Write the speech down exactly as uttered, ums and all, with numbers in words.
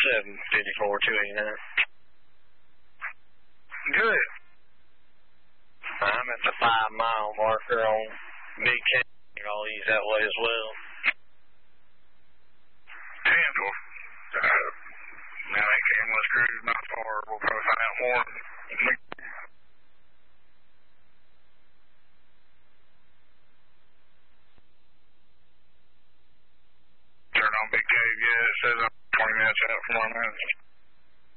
seven fifty-four, two eighty-nine. Good. I'm at the five mile marker on Big Canyon. I'll use that way as well. Handle. Uh, now that Camless Cruise is not far. We'll probably find out more. Turn on Big Cave, yeah, it says I'm twenty minutes out from our minutes.